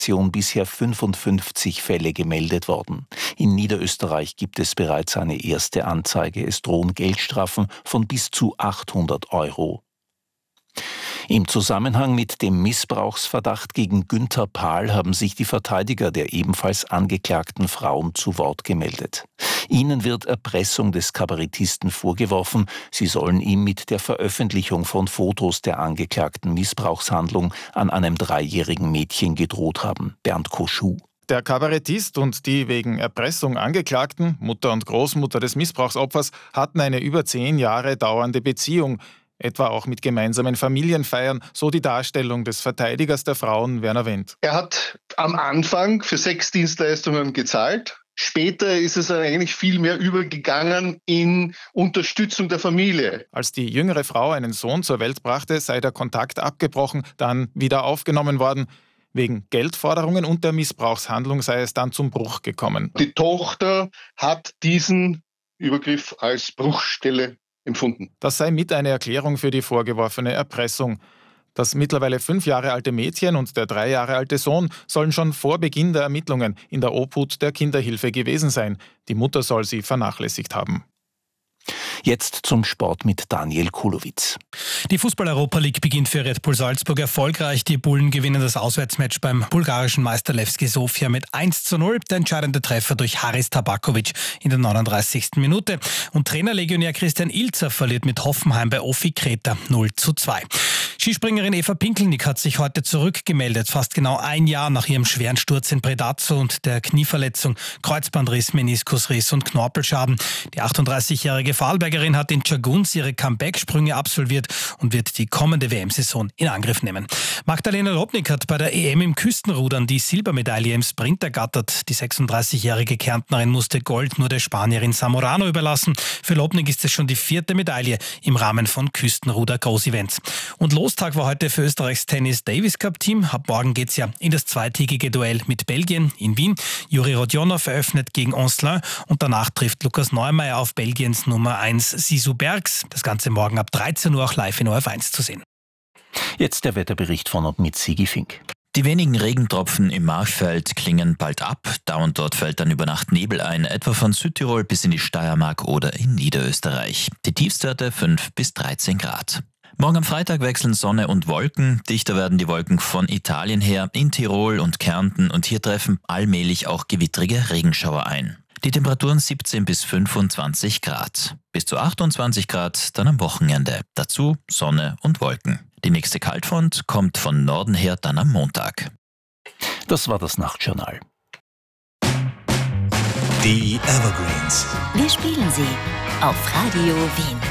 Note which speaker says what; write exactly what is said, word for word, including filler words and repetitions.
Speaker 1: bisher fünfundfünfzig Fälle gemeldet worden. In Niederösterreich gibt es bereits eine erste Anzeige. Es drohen Geldstrafen von bis zu achthundert Euro. Im Zusammenhang mit dem Missbrauchsverdacht gegen Günther Pahl haben sich die Verteidiger der ebenfalls angeklagten Frauen zu Wort gemeldet. Ihnen wird Erpressung des Kabarettisten vorgeworfen. Sie sollen ihm mit der Veröffentlichung von Fotos der angeklagten Missbrauchshandlung an einem dreijährigen Mädchen gedroht haben. Bernd Koschuh.
Speaker 2: Der Kabarettist und die wegen Erpressung Angeklagten, Mutter und Großmutter des Missbrauchsopfers, hatten eine über zehn Jahre dauernde Beziehung. Etwa auch mit gemeinsamen Familienfeiern, so die Darstellung des Verteidigers der Frauen, Werner Wendt.
Speaker 3: Er hat am Anfang für Sexdienstleistungen gezahlt. Später ist es eigentlich viel mehr übergegangen in Unterstützung der Familie.
Speaker 2: Als die jüngere Frau einen Sohn zur Welt brachte, sei der Kontakt abgebrochen, dann wieder aufgenommen worden. Wegen Geldforderungen und der Missbrauchshandlung sei es dann zum Bruch gekommen.
Speaker 3: Die Tochter hat diesen Übergriff als Bruchstelle empfunden.
Speaker 2: Das sei mit eine Erklärung für die vorgeworfene Erpressung. Das mittlerweile fünf Jahre alte Mädchen und der drei Jahre alte Sohn sollen schon vor Beginn der Ermittlungen in der Obhut der Kinderhilfe gewesen sein. Die Mutter soll sie vernachlässigt haben.
Speaker 1: Jetzt zum Sport mit Daniel Kulowitz.
Speaker 4: Die Fußball-Europa League beginnt für Red Bull Salzburg erfolgreich. Die Bullen gewinnen das Auswärtsmatch beim bulgarischen Meister Levski Sofia mit eins zu null. Der entscheidende Treffer durch Haris Tabakovic in der neununddreißigsten Minute. Und Trainerlegionär Christian Ilzer verliert mit Hoffenheim bei Ofi Kreta null zu zwei. Skispringerin Eva Pinkelnick hat sich heute zurückgemeldet, fast genau ein Jahr nach ihrem schweren Sturz in Predazzo und der Knieverletzung, Kreuzbandriss, Meniskusriss und Knorpelschaden. Die achtunddreißigjährige Vorarlbergerin hat in Chaguns ihre Comeback-Sprünge absolviert und wird die kommende W M-Saison in Angriff nehmen. Magdalena Lobnik hat bei der E M im Küstenrudern die Silbermedaille im Sprint ergattert. Die sechsunddreißigjährige Kärntnerin musste Gold nur der Spanierin Zamorano überlassen. Für Lobnik ist es schon die vierte Medaille im Rahmen von Küstenruder-Großevents. Und Lostag war heute für Österreichs Tennis-Davis-Cup-Team. Ab morgen geht's ja in das zweitägige Duell mit Belgien in Wien. Juri Rodionov eröffnet gegen Onslin und danach trifft Lukas Neumeier auf Belgiens Nummer eins Sisu Bergs. Das Ganze morgen ab dreizehn Uhr auch live in O R F eins zu sehen.
Speaker 1: Jetzt der Wetterbericht von und mit Sigi Fink.
Speaker 5: Die wenigen Regentropfen im Marchfeld klingen bald ab. Da und dort fällt dann über Nacht Nebel ein, etwa von Südtirol bis in die Steiermark oder in Niederösterreich. Die Tiefstwerte fünf bis dreizehn Grad. Morgen am Freitag wechseln Sonne und Wolken. Dichter werden die Wolken von Italien her in Tirol und Kärnten und hier treffen allmählich auch gewittrige Regenschauer ein. Die Temperaturen siebzehn bis fünfundzwanzig Grad. Bis zu achtundzwanzig Grad dann am Wochenende. Dazu Sonne und Wolken. Die nächste Kaltfront kommt von Norden her dann am Montag.
Speaker 1: Das war das Nachtjournal.
Speaker 6: Die Evergreens.
Speaker 7: Wir spielen sie auf Radio Wien.